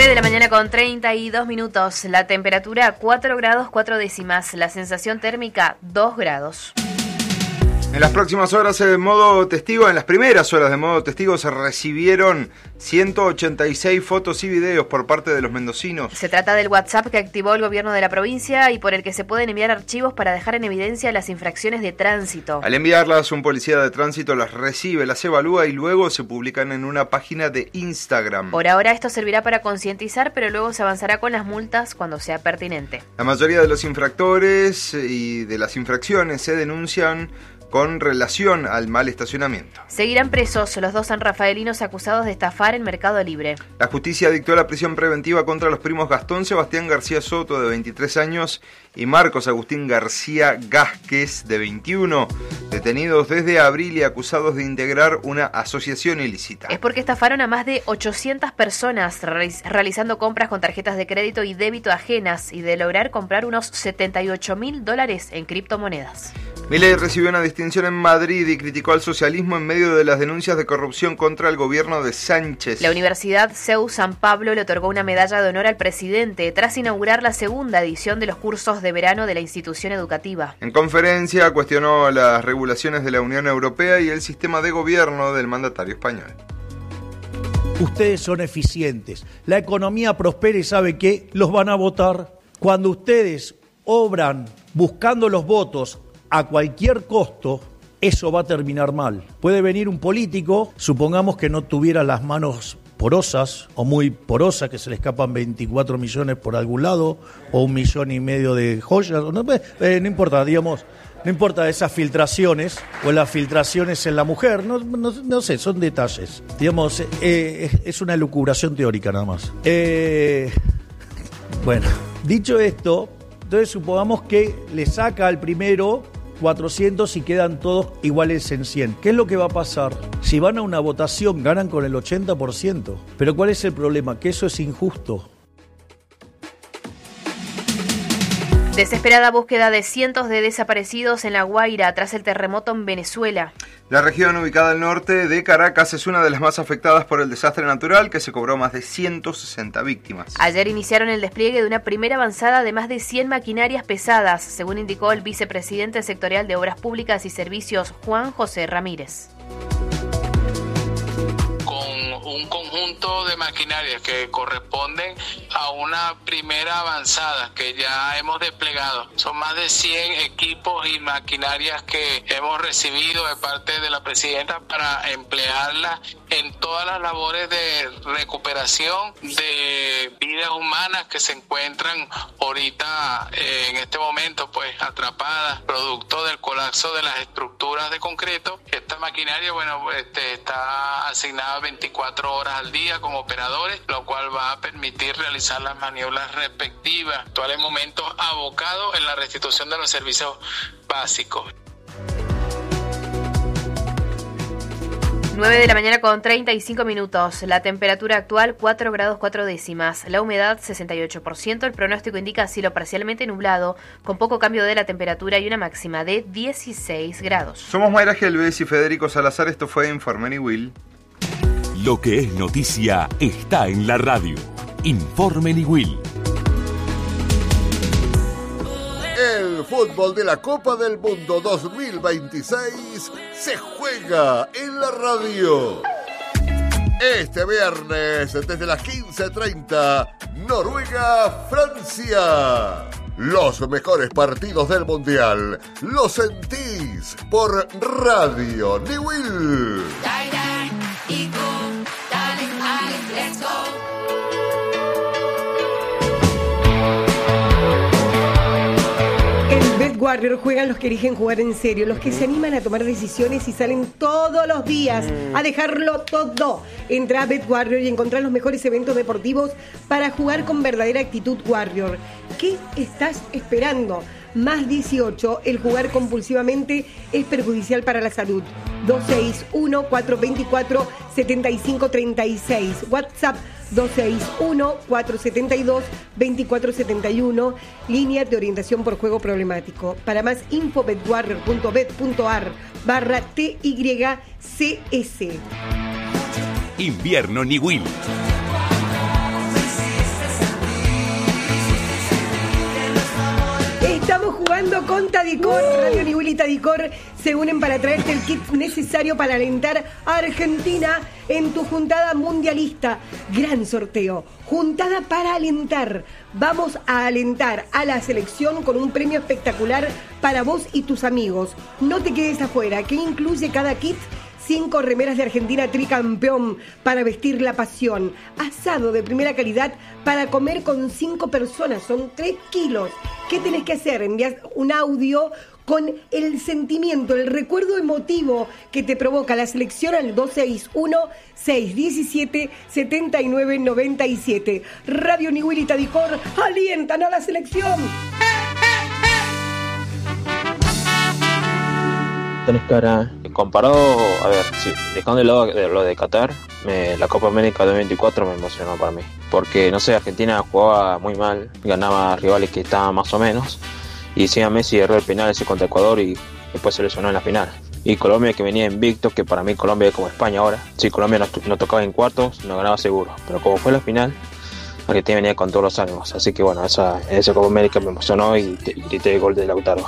9 de la mañana con 32 minutos. La temperatura 4 grados 4 décimas. La sensación térmica 2 grados. En las próximas horas de modo testigo, en las primeras horas de modo testigo, se recibieron 186 fotos y videos por parte de los mendocinos. Se trata del WhatsApp que activó el gobierno de la provincia y por el que se pueden enviar archivos para dejar en evidencia las infracciones de tránsito. Al enviarlas, un policía de tránsito las recibe, las evalúa y luego se publican en una página de Instagram. Por ahora esto servirá para concientizar, pero luego se avanzará con las multas cuando sea pertinente. La mayoría de los infractores y de las infracciones se denuncian con relación al mal estacionamiento. Seguirán presos los dos sanrafaelinos acusados de estafar en Mercado Libre. La justicia dictó la prisión preventiva contra los primos Gastón Sebastián García Soto, de 23 años, y Marcos Agustín García Gázquez, de 21, detenidos desde abril y acusados de integrar una asociación ilícita. Es porque estafaron a más de 800 personas realizando compras con tarjetas de crédito y débito ajenas y de lograr comprar unos $78.000 en criptomonedas. Milei recibió una distinción en Madrid y criticó al socialismo en medio de las denuncias de corrupción contra el gobierno de Sánchez. La Universidad CEU San Pablo le otorgó una medalla de honor al presidente tras inaugurar la segunda edición de los cursos de verano de la institución educativa. En conferencia cuestionó las regulaciones de la Unión Europea y el sistema de gobierno del mandatario español. Ustedes son eficientes, la economía prospera y sabe que los van a votar. Cuando ustedes obran buscando los votos a cualquier costo, eso va a terminar mal. Puede venir un político, supongamos que no tuviera las manos porosas o muy porosas, que se le escapan 24 millones por algún lado, o 1,5 millones de joyas, no importa, digamos, no importa esas filtraciones o las filtraciones en la mujer, no sé, son detalles. Digamos, es una elucubración teórica nada más. Bueno, dicho esto, entonces supongamos que le saca al primero 400 y quedan todos iguales en 100. ¿Qué es lo que va a pasar? Si van a una votación, ganan con el 80%. Pero ¿cuál es el problema? Que eso es injusto. Desesperada búsqueda de cientos de desaparecidos en La Guaira tras el terremoto en Venezuela. La región ubicada al norte de Caracas es una de las más afectadas por el desastre natural, que se cobró más de 160 víctimas. Ayer iniciaron el despliegue de una primera avanzada de más de 100 maquinarias pesadas, según indicó el vicepresidente sectorial de Obras Públicas y Servicios, Juan José Ramírez. Un conjunto de maquinarias que corresponden a una primera avanzada que ya hemos desplegado. Son más de 100 equipos y maquinarias que hemos recibido de parte de la presidenta para emplearlas en todas las labores de recuperación de vidas humanas que se encuentran ahorita en este momento pues atrapadas producto del colapso de las estructuras de concreto. Esta maquinaria está asignada 24 horas al día con operadores, lo cual va a permitir realizar las maniobras respectivas. Actuales momentos abocados en la restitución de los servicios básicos. 9 de la mañana con 35 minutos. La temperatura actual 4 grados 4 décimas. La humedad 68%. El pronóstico indica cielo parcialmente nublado, con poco cambio de la temperatura y una máxima de 16 grados. Somos Mayra Gelbes y Federico Salazar. Esto fue Informe Niwil. Lo que es noticia está en la radio. Informe Niwil. El fútbol de la Copa del Mundo 2026 se juega en la radio. Este viernes, desde las 15:30, Noruega-Francia. Los mejores partidos del Mundial los sentís por Radio Niwil. Warrior juegan los que eligen jugar en serio, los que se animan a tomar decisiones y salen todos los días a dejarlo todo. Entra a BetWarrior y encontrá los mejores eventos deportivos para jugar con verdadera actitud Warrior. ¿Qué estás esperando? Más 18, el jugar compulsivamente es perjudicial para la salud. 261-424-7536. WhatsApp 261-472-2471. Línea de orientación por juego problemático. Para más info, betwarrior.bet.ar/TYCS. Invierno Niwil. jugando con Tadicor. Radio Niwil y Tadicor se unen para traerte el kit necesario para alentar a Argentina en tu juntada mundialista. Gran sorteo. Juntada para alentar. Vamos a alentar a la selección con un premio espectacular para vos y tus amigos. No te quedes afuera. ¿Qué incluye cada kit? 5 remeras de Argentina tricampeón para vestir la pasión. Asado de primera calidad para comer con 5 personas. Son 3 kilos. ¿Qué tenés que hacer? Enviar un audio con el sentimiento, el recuerdo emotivo que te provoca la selección al 261-617-7997. Radio Niwil y Tadicor alientan a la selección. Tenés cara. Comparado, a ver, sí, dejando de lado lo de Qatar, la Copa América 2024 me emocionó para mí. Porque, no sé, Argentina jugaba muy mal, ganaba rivales que estaban más o menos. Y encima Messi erró el penal ese contra Ecuador y después se lesionó en la final. Y Colombia, que venía invicto, que para mí Colombia es como España ahora. Si Colombia nos tocaba en cuartos, nos ganaba seguro. Pero como fue la final, Argentina venía con todos los ánimos. Así que bueno, esa Copa América me emocionó y grité el gol de Lautaro.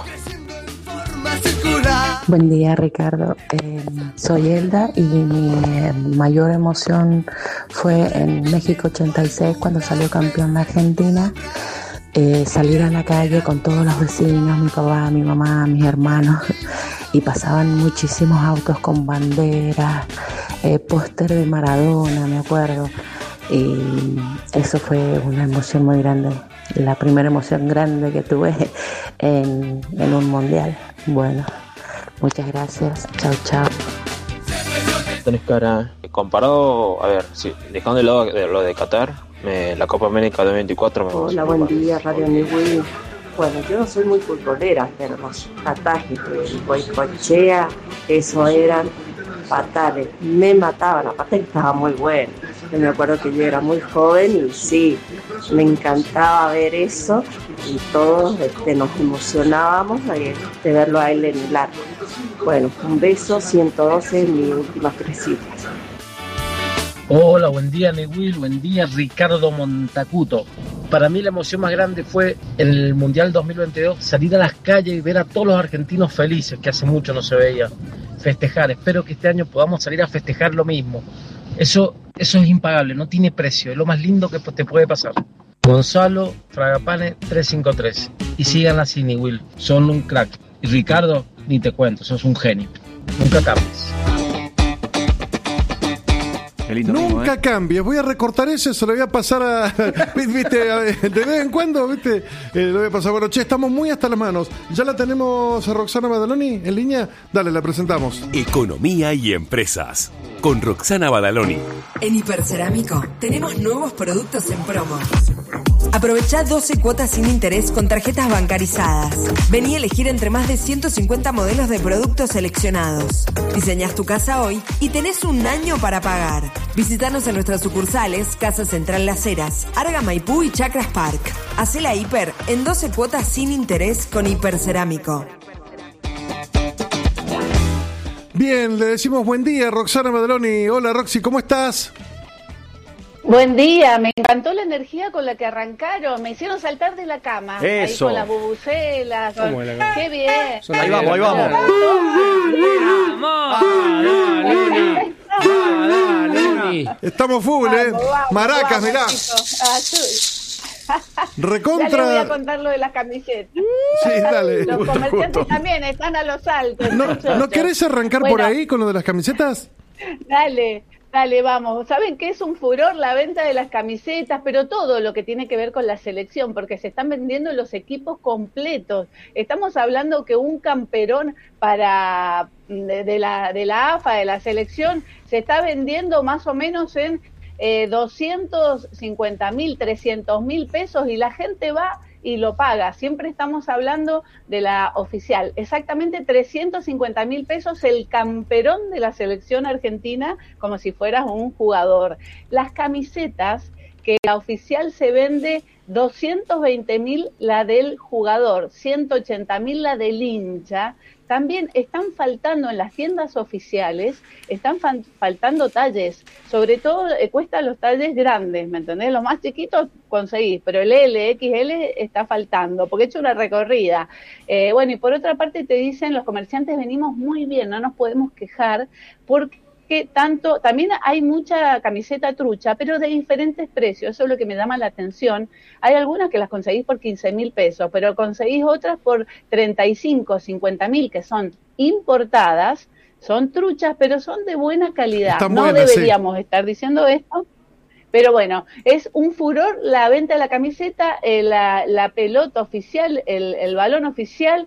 Buen día, Ricardo. Soy Elda y mi mayor emoción fue en México 86 cuando salió campeón la Argentina. Salir a la calle con todos los vecinos, mi papá, mi mamá, mis hermanos, y pasaban muchísimos autos con banderas, póster de Maradona, me acuerdo, y eso fue una emoción muy grande, la primera emoción grande que tuve en un mundial. Bueno, muchas gracias, chao, chao. Tenés cara. Comparado, a ver, sí, dejando de lado lo de Qatar, la Copa América 2024 me emocionó. Hola, buen día, Radio Niwil. Bueno, yo no soy muy futbolera, pero los atajes de Goicoechea, eso eran fatales, me mataban, aparte estaba muy bueno. Yo me acuerdo que yo era muy joven y sí, me encantaba ver eso y todos nos emocionábamos de verlo a él en el arco. Bueno, un beso, 112 en mis últimas 3 citas. Hola, buen día Niwil, buen día Ricardo Montacuto. Para mí la emoción más grande fue en el Mundial 2022 salir a las calles y ver a todos los argentinos felices, que hace mucho no se veía, festejar. Espero que este año podamos salir a festejar lo mismo. Eso es impagable, no tiene precio, es lo más lindo que te puede pasar. Gonzalo Fragapane 353. Y sigan así, Niwil, son un crack. Y Ricardo, ni te cuento, sos un genio. Nunca cambies. Nunca cambies. Voy a recortar eso, se lo voy a pasar a... ¿Viste? De vez en cuando, ¿viste? Lo voy a pasar. Bueno, che, estamos muy hasta las manos. ¿Ya la tenemos a Roxana Badaloni en línea? Dale, la presentamos. Economía y empresas, con Roxana Badaloni. En Hipercerámico tenemos nuevos productos en promo. Aprovechá 12 cuotas sin interés con tarjetas bancarizadas. Vení a elegir entre más de 150 modelos de productos seleccionados. Diseñás tu casa hoy y tenés un año para pagar. Visítanos en nuestras sucursales Casa Central Las Heras, Arga Maipú y Chacras Park. Hacé la hiper en 12 cuotas sin interés con Hipercerámico. Bien, le decimos buen día, Roxana Badaloni. Hola, Roxy, ¿cómo estás? Buen día, me encantó la energía con la que arrancaron, me hicieron saltar de la cama. Eso. Ahí con las bubucelas, qué bien. Ahí vamos, ahí vamos. Estamos full, vamos, Maracas, mirá. Recontra. Ya les voy a contar lo de las camisetas. Sí, dale. Los comerciantes también están a los altos. ¿No querés arrancar por ahí con lo de las camisetas? Dale, vamos. ¿Saben qué es un furor la venta de las camisetas? Pero todo lo que tiene que ver con la selección, porque se están vendiendo los equipos completos. Estamos hablando que un camperón de la AFA, de la selección, se está vendiendo más o menos en 250.000, 300.000 pesos y la gente va y lo paga. Siempre estamos hablando de la oficial. Exactamente 350.000 pesos el camperón de la selección argentina, como si fueras un jugador. Las camisetas, que la oficial se vende 220.000 la del jugador, 180.000 la del hincha. También están faltando en las tiendas oficiales, están faltando talles, sobre todo cuesta los talles grandes, ¿me entendés? Los más chiquitos conseguís, pero el L, XL está faltando, porque he hecho una recorrida. Bueno, y por otra parte te dicen, los comerciantes venimos muy bien, no nos podemos quejar, porque también hay mucha camiseta trucha, pero de diferentes precios, eso es lo que me llama la atención. Hay algunas que las conseguís por 15.000 pesos, pero conseguís otras por 35, 50.000, que son importadas, son truchas, pero son de buena calidad. Están no buenas, deberíamos estar diciendo esto, pero bueno, es un furor la venta de la camiseta, la pelota oficial, el balón oficial,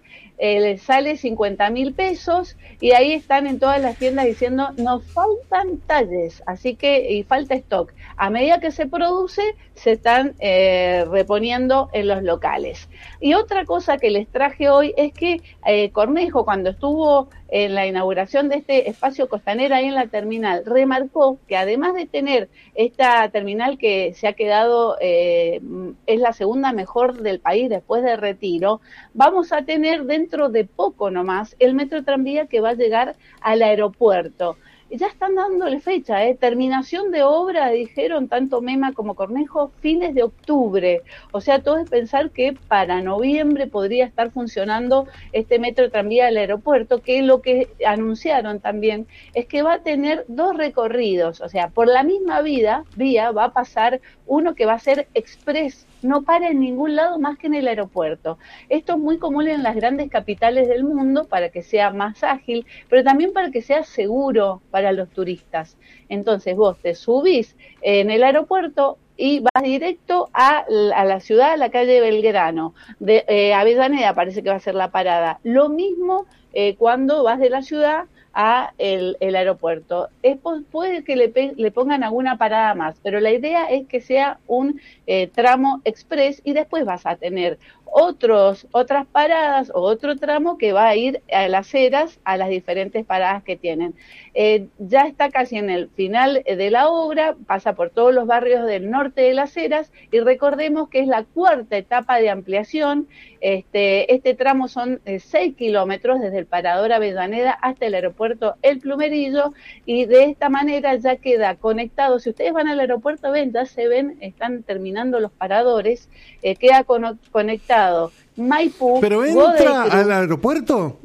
sale 50.000 pesos y ahí están en todas las tiendas diciendo nos faltan talles, así que y falta stock. A medida que se produce se están reponiendo en los locales. Y otra cosa que les traje hoy es que Cornejo, cuando estuvo en la inauguración de este espacio costanera ahí en la terminal, remarcó que además de tener esta terminal que se ha quedado, es la segunda mejor del país después de Retiro, vamos a tener dentro de poco nomás el metro tranvía que va a llegar al aeropuerto. Ya están dándole fecha, terminación de obra, dijeron tanto Mema como Cornejo, fines de octubre. O sea, todo es pensar que para noviembre podría estar funcionando este metro tranvía del aeropuerto, que lo que anunciaron también es que va a tener 2 recorridos. O sea, por la misma vía va a pasar uno que va a ser express, no para en ningún lado más que en el aeropuerto. Esto es muy común en las grandes capitales del mundo para que sea más ágil, pero también para que sea seguro para los turistas. Entonces vos te subís en el aeropuerto y vas directo a la ciudad, a la calle Belgrano. De Avellaneda parece que va a ser la parada. Lo mismo cuando vas de la ciudad a el aeropuerto. Puede que le pongan alguna parada más, pero la idea es que sea un tramo express y después vas a tener otras paradas o otro tramo que va a ir a las Heras, a las diferentes paradas que tienen. Ya está casi en el final de la obra, pasa por todos los barrios del norte de las Heras y recordemos que es la 4ª etapa de ampliación. Este tramo son 6 kilómetros desde el parador Avellaneda hasta el aeropuerto El Plumerillo y de esta manera ya queda conectado. Si ustedes van al aeropuerto, ya se ven, están terminando los paradores, queda conectado Maipú. ¿Pero entra al aeropuerto?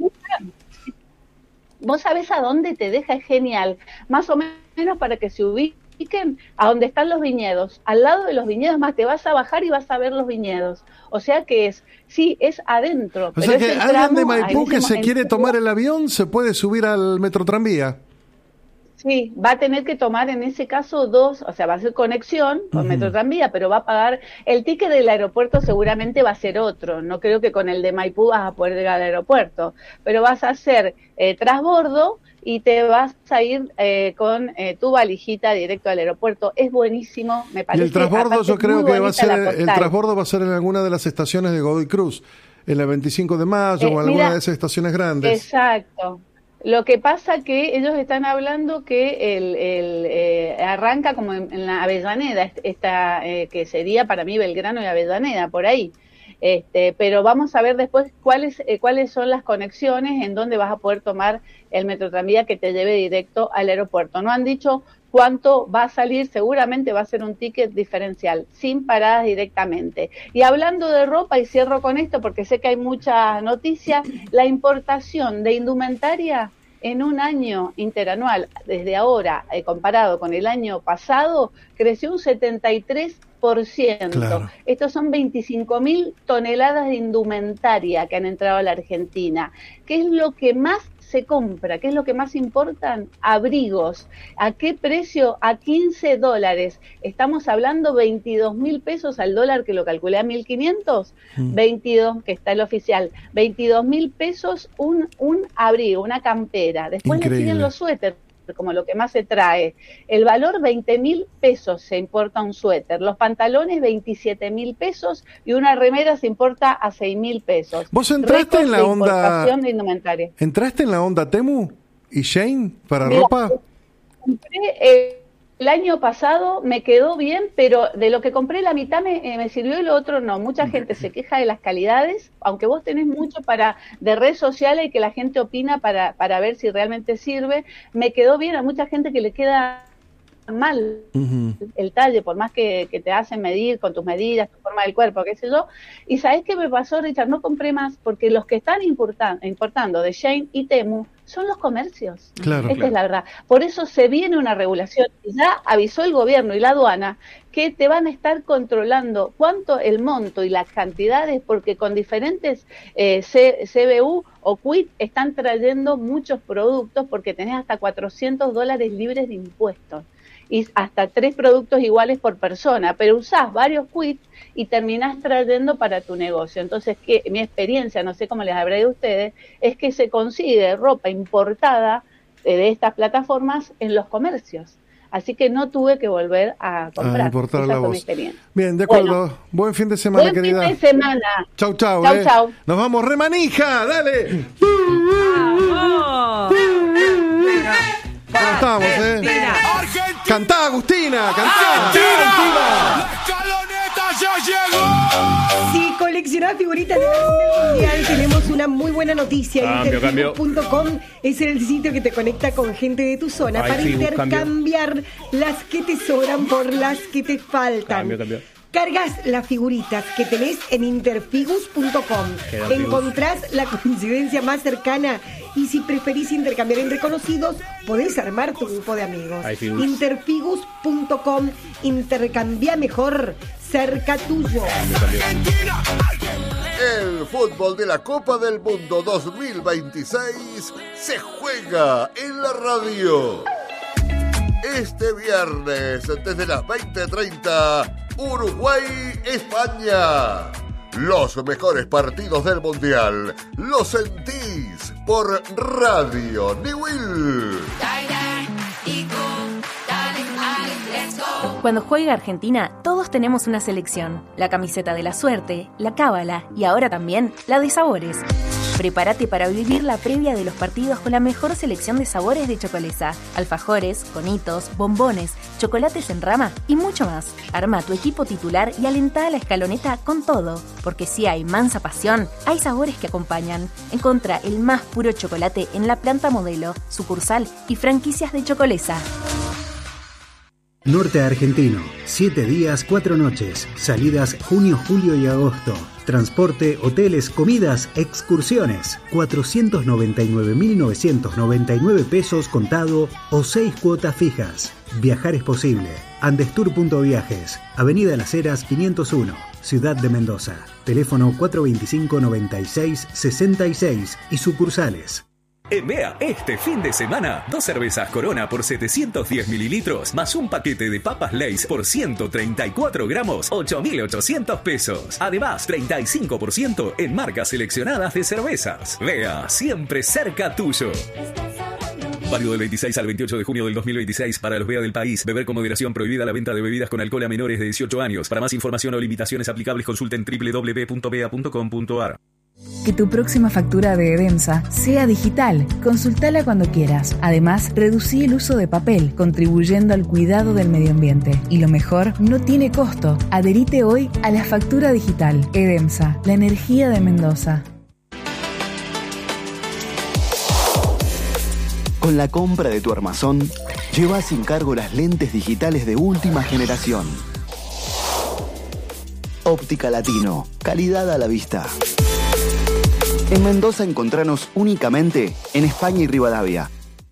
Vos sabés a dónde te deja, es genial. Más o menos para que se ubiquen a donde están los viñedos. Al lado de los viñedos, más te vas a bajar y vas a ver los viñedos. O sea que es adentro. O sea que alguien de Maipú que se quiere tomar el avión se puede subir al metro tranvía. Sí, va a tener que tomar en ese caso 2, o sea, va a ser conexión con Metro Tranvía, pero va a pagar, el ticket del aeropuerto seguramente va a ser otro, no creo que con el de Maipú vas a poder llegar al aeropuerto, pero vas a hacer transbordo y te vas a ir con tu valijita directo al aeropuerto. Es buenísimo, me parece. Y el transbordo yo creo que va a ser, el transbordo va a ser en alguna de las estaciones de Godoy Cruz, en la 25 de mayo o alguna de esas estaciones grandes. Exacto. Lo que pasa que ellos están hablando que arranca como en la Avellaneda, que sería para mí Belgrano y Avellaneda, por ahí. Pero vamos a ver después cuáles son las conexiones en donde vas a poder tomar el metrotranvía que te lleve directo al aeropuerto. No han dicho cuánto va a salir, seguramente va a ser un ticket diferencial, sin paradas directamente. Y hablando de ropa, y cierro con esto porque sé que hay mucha noticia, la importación de indumentaria en un año interanual, desde ahora, comparado con el año pasado, creció un 73%. Claro. Estos son 25.000 toneladas de indumentaria que han entrado a la Argentina. ¿Qué es lo que más se compra? ¿Qué es lo que más importan? Abrigos. ¿A qué precio? A $15. Estamos hablando 22.000 pesos al dólar, que lo calculé a 1.500. 22, que está el oficial. 22.000 pesos un abrigo, una campera. Después le siguen los suéteres, como lo que más se trae. El valor, 20.000 pesos se importa un suéter. Los pantalones, 27.000 pesos. Y una remera se importa a 6.000 pesos. ¿Vos entraste en la onda de indumentaria? ¿Entraste en la onda Temu y Shane para ropa? Compré El año pasado me quedó bien, pero de lo que compré la mitad me sirvió y lo otro no. Mucha gente se queja de las calidades, aunque vos tenés mucho de redes sociales y que la gente opina para ver si realmente sirve. Me quedó bien, a mucha gente que le queda mal el talle, por más que te hacen medir con tus medidas, tu forma del cuerpo, qué sé yo. Y ¿sabés qué me pasó, Richard? No compré más porque los que están importando de Shein y Temu son los comercios. Claro, Esta es la verdad. Por eso se viene una regulación. Ya avisó el gobierno y la aduana que te van a estar controlando cuánto el monto y las cantidades, porque con diferentes CBU o Quit están trayendo muchos productos porque tenés hasta $400 libres de impuestos y hasta 3 productos iguales por persona, pero usás varios quits y terminás trayendo para tu negocio. Entonces, mi experiencia, no sé cómo les habrá ido a ustedes, es que se consigue ropa importada de estas plataformas en los comercios. Así que no tuve que volver a comprar. Importar Esa la fue voz. mi experiencia. Bien, de acuerdo. Bueno, buen fin de semana, querida. Buen fin de semana. Chau, chau. Chau, chau. Nos vamos, remanija, dale. ¿Cómo estamos, Cantá, Agustina, cantá. ¡La escaloneta ya llegó! Si coleccionás figuritas del Mundial, tenemos una muy buena noticia. Interfigures.com es el sitio que te conecta con gente de tu zona para intercambiar las que te sobran por las que te faltan. Cambio. Cargas las figuritas que tenés en interfigus.com. Encontrás la coincidencia más cercana y si preferís intercambiar entre conocidos, podés armar tu grupo de amigos. Interfigus.com. Intercambia mejor, cerca tuyo. El fútbol de la Copa del Mundo 2026 se juega en la radio. Este viernes, desde las 20:30, Uruguay-España. Los mejores partidos del Mundial los sentís por Radio Niwil. Cuando juega Argentina, todos tenemos una selección. La camiseta de la suerte, la cábala y ahora también la de sabores. Prepárate para vivir la previa de los partidos con la mejor selección de sabores de Chocolesa. Alfajores, conitos, bombones, chocolates en rama y mucho más. Arma tu equipo titular y alentá a la escaloneta con todo. Porque si hay mansa pasión, hay sabores que acompañan. Encontrá el más puro chocolate en la planta modelo, sucursal y franquicias de Chocolesa. Norte Argentino, 7 días, 4 noches, salidas junio, julio y agosto. Transporte, hoteles, comidas, excursiones. 499.999 pesos contado o 6 cuotas fijas. Viajar es posible. Andestur.viajes, Avenida Las Heras 501, Ciudad de Mendoza. Teléfono 425-96-66 y sucursales. En BEA, este fin de semana, 2 cervezas Corona por 710 mililitros, más un paquete de papas Lay's por 134 gramos, 8.800 pesos. Además, 35% en marcas seleccionadas de cervezas. BEA, siempre cerca tuyo. Válido del 26 al 28 de junio del 2026 para los BEA del país. Beber con moderación, prohibida la venta de bebidas con alcohol a menores de 18 años. Para más información o limitaciones aplicables, consulten www.bea.com.ar. Que tu próxima factura de Edemsa sea digital. Consultala cuando quieras. Además, reducí el uso de papel, contribuyendo al cuidado del medio ambiente. Y lo mejor, no tiene costo. Adherite hoy a la factura digital. Edemsa, la energía de Mendoza. Con la compra de tu armazón, lleva sin cargo las lentes digitales de última generación. Óptica Latino, calidad a la vista. En Mendoza encontranos únicamente en España y Rivadavia.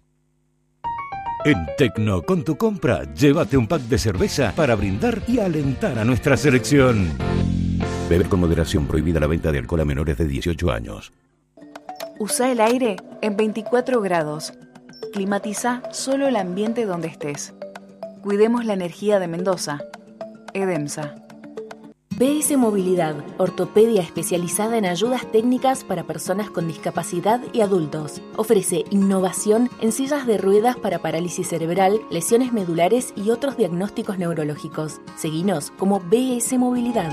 En Tecno, con tu compra, llévate un pack de cerveza para brindar y alentar a nuestra selección. Beber con moderación, prohibida la venta de alcohol a menores de 18 años. Usa el aire en 24 grados. Climatiza solo el ambiente donde estés. Cuidemos la energía de Mendoza. Edemsa. BS Movilidad, ortopedia especializada en ayudas técnicas para personas con discapacidad y adultos. Ofrece innovación en sillas de ruedas para parálisis cerebral, lesiones medulares y otros diagnósticos neurológicos. Seguinos como BS Movilidad.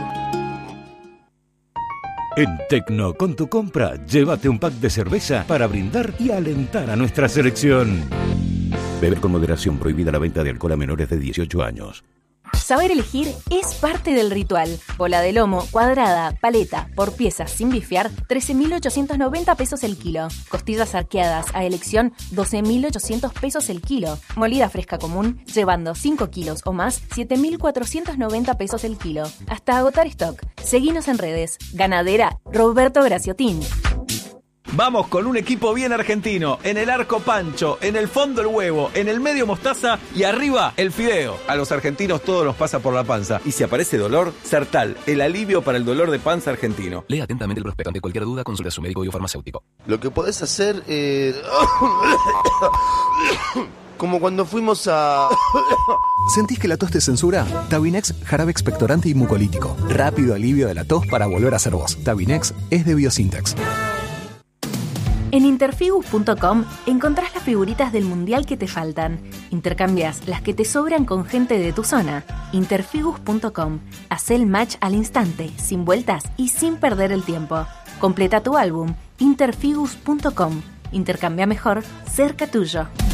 En Tecno, con tu compra, llévate un pack de cerveza para brindar y alentar a nuestra selección. Beber con moderación. Prohibida la venta de alcohol a menores de 18 años. Saber elegir es parte del ritual. Bola de lomo, cuadrada, paleta, por piezas sin bifiar, 13.890 pesos el kilo. Costillas arqueadas a elección, 12.800 pesos el kilo. Molida fresca común, llevando 5 kilos o más, 7.490 pesos el kilo. Hasta agotar stock. Seguinos en redes. Ganadera Roberto Graciotín. Vamos con un equipo bien argentino. En el arco Pancho, en el fondo el huevo, en el medio mostaza y arriba el fideo. A los argentinos todo nos pasa por la panza. Y si aparece dolor, Sertal, el alivio para el dolor de panza argentino. Lea atentamente el prospecto. Ante cualquier duda, consulte a su médico biofarmacéutico. Lo que podés hacer es... como cuando fuimos a... ¿Sentís que la tos te censura? Tabinex, jarabe expectorante y mucolítico. Rápido alivio de la tos para volver a ser vos. Tabinex es de Biosintex. En interfigus.com encontrás las figuritas del mundial que te faltan. Intercambias las que te sobran con gente de tu zona. Interfigus.com. Hacé el match al instante, sin vueltas y sin perder el tiempo. Completa tu álbum. Interfigus.com. Intercambia mejor, cerca tuyo.